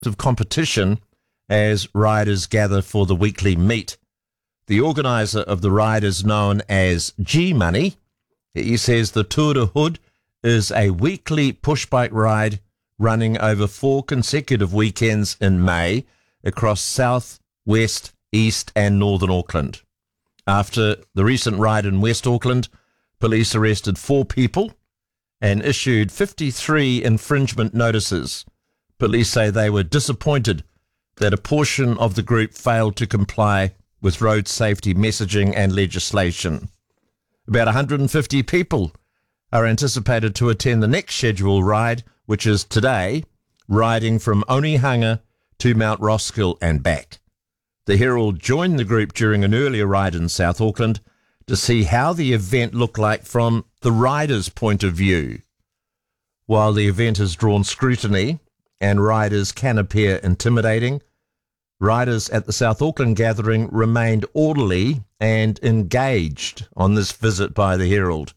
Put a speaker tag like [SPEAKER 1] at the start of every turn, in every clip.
[SPEAKER 1] of competition as riders gather for the weekly meet. The organiser of the ride is known as G-Money. He says the Tour de Hood is a weekly pushbike ride running over 4 consecutive weekends in May across south, west, east and northern Auckland. After the recent ride in West Auckland, police arrested 4 people and issued 53 infringement notices. Police say they were disappointed that a portion of the group failed to comply with road safety messaging and legislation. About 150 people are anticipated to attend the next scheduled ride, which is today, riding from Onehunga to Mount Roskill and back. The Herald joined the group during an earlier ride in South Auckland to see how the event looked like from the rider's point of view. While the event has drawn scrutiny and riders can appear intimidating, riders at the South Auckland gathering remained orderly and engaged on this visit by the Herald.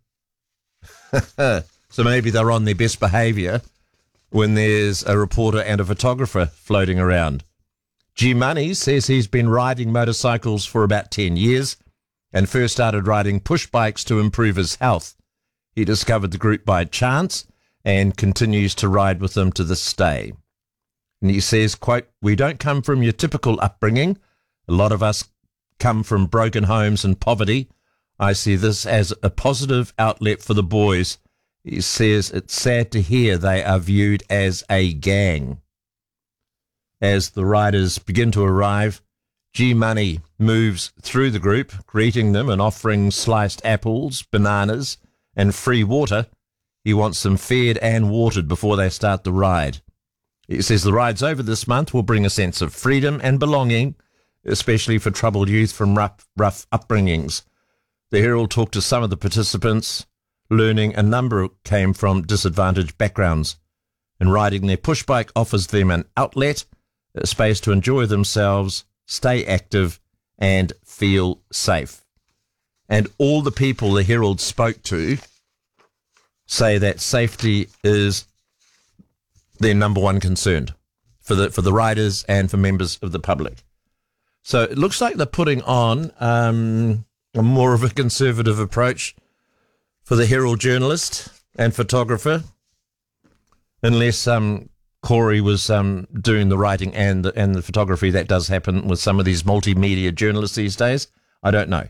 [SPEAKER 1] So maybe they're on their best behaviour when there's a reporter and a photographer floating around. G-Money says he's been riding motorcycles for about 10 years and first started riding push bikes to improve his health. He discovered the group by chance and continues to ride with them to this day. And he says, quote, "We don't come from your typical upbringing. A lot of us come from broken homes and poverty. I see this as a positive outlet for the boys." He says it's sad to hear they are viewed as a gang. As the riders begin to arrive, G-Money moves through the group, greeting them and offering sliced apples, bananas, and free water. He wants them fed and watered before they start the ride. He says the rides over this month will bring a sense of freedom and belonging, especially for troubled youth from rough upbringings. The Herald talked to some of the participants, learning a number came from disadvantaged backgrounds, and riding their pushbike offers them an outlet, a space to enjoy themselves, stay active, and feel safe. And all the people the Herald spoke to say that safety is their number one concern for the riders and for members of the public. So it looks like they're putting on a more of a conservative approach for the Herald journalist and photographer, unless Corey was doing the writing and the photography. That does happen with some of these multimedia journalists these days. I don't know.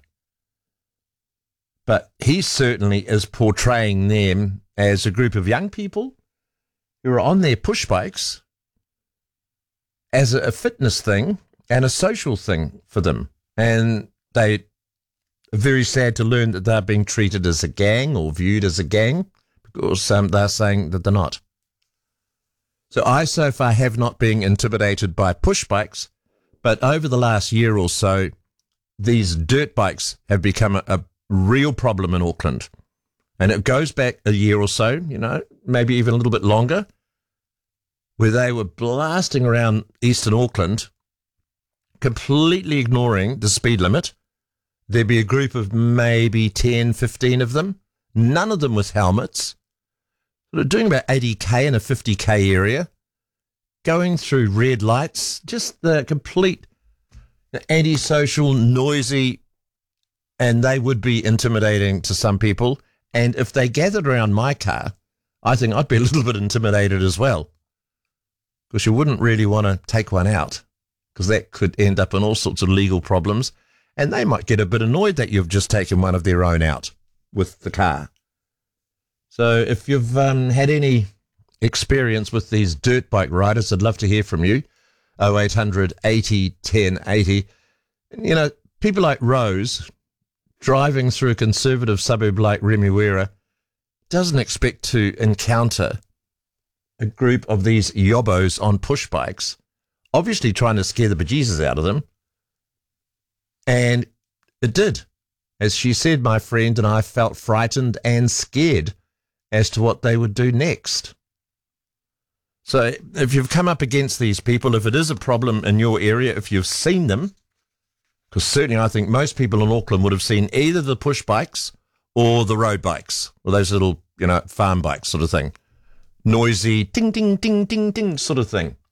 [SPEAKER 1] But he certainly is portraying them as a group of young people who are on their push bikes as a fitness thing and a social thing for them. And they are very sad to learn that they're being treated as a gang or viewed as a gang, because they're saying that they're not. So I so far have not been intimidated by push bikes, but over the last year or so, these dirt bikes have become a real problem in Auckland. And it goes back a year or so, maybe even a little bit longer, where they were blasting around eastern Auckland, completely ignoring the speed limit. There'd be a group of maybe 10, 15 of them, none of them with helmets, doing about 80k in a 50k area, going through red lights, just the complete antisocial, noisy, and they would be intimidating to some people. And if they gathered around my car, I think I'd be a little bit intimidated as well, because you wouldn't really want to take one out, because that could end up in all sorts of legal problems, and they might get a bit annoyed that you've just taken one of their own out with the car. So if you've had any experience with these dirt bike riders, I'd love to hear from you. 0800 80 10 80. People like Rose, driving through a conservative suburb like Remuera, doesn't expect to encounter a group of these yobbos on push bikes, obviously trying to scare the bejesus out of them. And it did. As she said, my friend and I felt frightened and scared as to what they would do next. So if you've come up against these people, if it is a problem in your area, if you've seen them, because certainly I think most people in Auckland would have seen either the push bikes or the road bikes, or those little, farm bikes sort of thing. Noisy, ding, ding, ding, ding, ding sort of thing.